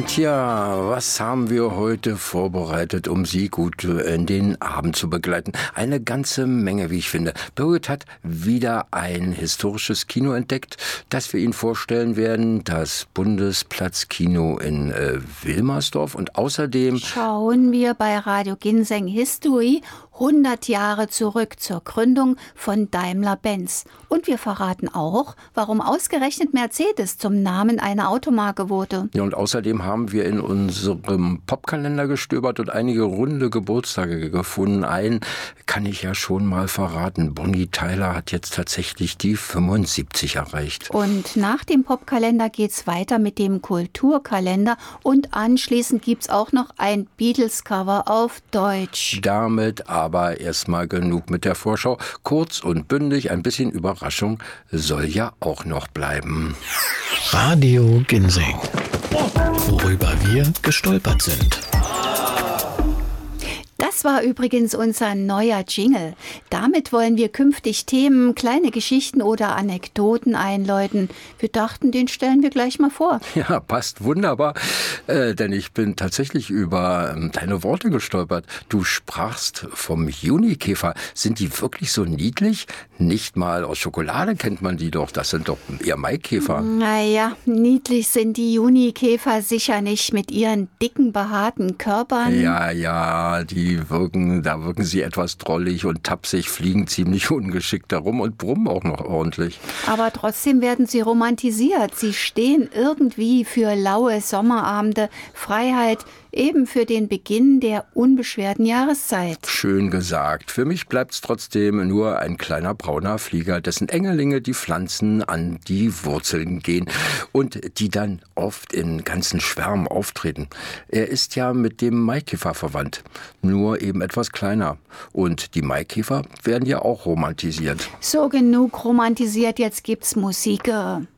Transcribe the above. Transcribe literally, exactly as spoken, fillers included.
Tja, was haben wir heute vorbereitet, um Sie gut in den Abend zu begleiten? Eine ganze Menge, wie ich finde. Birgit hat wieder ein historisches Kino entdeckt, das wir Ihnen vorstellen werden. Das Bundesplatzkino in äh, Wilmersdorf. Und außerdem schauen wir bei Radio Ginseng History hundert Jahre zurück zur Gründung von Daimler-Benz. Und wir verraten auch, warum ausgerechnet Mercedes zum Namen einer Automarke wurde. Ja, und außerdem haben wir in unserem Popkalender gestöbert und einige runde Geburtstage gefunden. Einen kann ich ja schon mal verraten. Bonnie Tyler hat jetzt tatsächlich die fünfundsiebzig erreicht. Und nach dem Popkalender geht's weiter mit dem Kulturkalender. Und anschließend gibt's auch noch ein Beatles-Cover auf Deutsch. Damit aber erstmal genug mit der Vorschau. Kurz und bündig, ein bisschen Überraschung soll ja auch noch bleiben. Radio Ginseng. Worüber wir gestolpert sind. Das war übrigens unser neuer Jingle. Damit wollen wir künftig Themen, kleine Geschichten oder Anekdoten einläuten. Wir dachten, den stellen wir gleich mal vor. Ja, passt wunderbar, äh, denn ich bin tatsächlich über ähm, deine Worte gestolpert. Du sprachst vom Junikäfer. Sind die wirklich so niedlich? Nicht mal aus Schokolade kennt man die doch. Das sind doch eher Maikäfer. Naja, niedlich sind die Junikäfer sicher nicht mit ihren dicken, behaarten Körpern. Ja, ja, die wirken, da wirken sie etwas drollig und tapsig, fliegen ziemlich ungeschickt herum und brummen auch noch ordentlich. Aber trotzdem werden sie romantisiert. Sie stehen irgendwie für laue Sommerabende, Freiheit, eben für den Beginn der unbeschwerten Jahreszeit. Schön gesagt. Für mich bleibt's trotzdem nur ein kleiner brauner Flieger, dessen Engelinge die Pflanzen an die Wurzeln gehen und die dann oft in ganzen Schwärmen auftreten. Er ist ja mit dem Maikäfer verwandt, nur eben etwas kleiner. Und die Maikäfer werden ja auch romantisiert. So genug romantisiert, jetzt gibt's Musik.